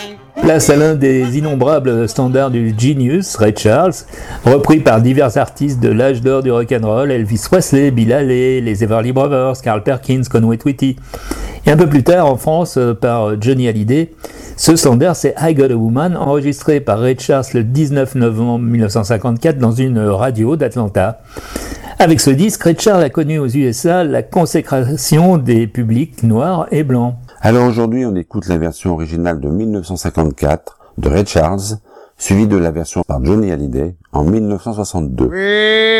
Place à l'un des innombrables standards du Genius, Ray Charles, repris par divers artistes de l'âge d'or du rock'n'roll, Elvis Presley, Bill Haley, les Everly Brothers, Carl Perkins, Conway Twitty. Et un peu plus tard, en France, par Johnny Hallyday, ce standard, c'est I Got a Woman, enregistré par Ray Charles le 19 novembre 1954 dans une radio d'Atlanta. Avec ce disque, Ray Charles a connu aux USA la consécration des publics noirs et blancs. Alors aujourd'hui, on écoute la version originale de 1954 de Ray Charles, suivie de la version par Johnny Hallyday en 1962.